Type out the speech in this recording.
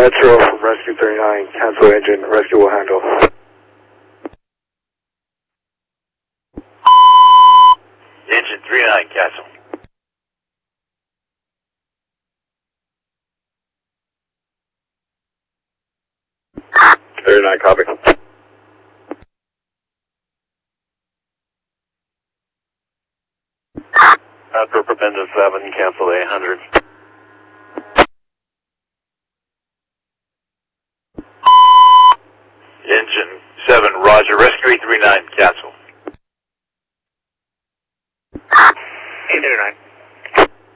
Metro from Rescue 39, cancel engine, rescue will handle. Engine 39, cancel. Copy. After Propenda 7, cancel 800. Engine 7, roger, rescue 39, cancel. 839.